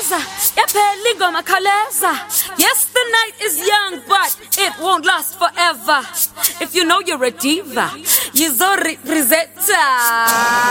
Kaleza, yaphela ingoma Kaleza. Yes, the night is young, but it won't last forever. If you know you're a diva, you're so representa.